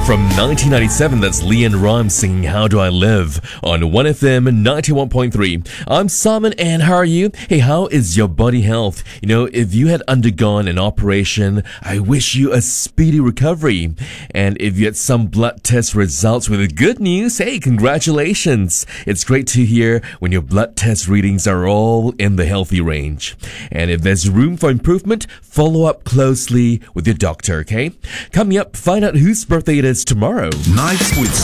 From 1997, that's Leanne Rhymes singing How Do I Live on 1FM 91.3. I'm Simon, and how are you? Hey, how is your body health? You know, if you had undergone an operation, I wish you a speedy recovery. And if you had some blood test results with good news, hey, congratulations. It's great to hear when your blood test readings are all in the healthy range. And if there's room for improvement, follow up closely with your doctor, okay? Coming up, find out whose birthday it is tomorrow. Nights with